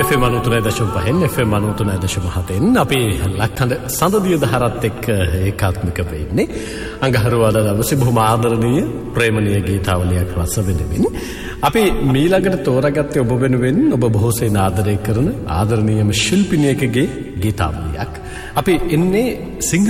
FM 93.5 FM 93.7 අපි ලක්හඬ සඳදිය දහරත් එක්ක ඒකාත්මික වෙන්නේ අඟහරුවාදා දවසේ බොහොම ආදරණීය ප්‍රේමණීය ගීතාවලියක් රස විඳින්න අපි මීළඟට තෝරාගත්තේ ඔබ වෙනුවෙන් ඔබ බොහෝසෙයින් ආදරය කරන ආදරණීයම ශිල්පිනියකගේ ගීතාවලියක් අපි එන්නේ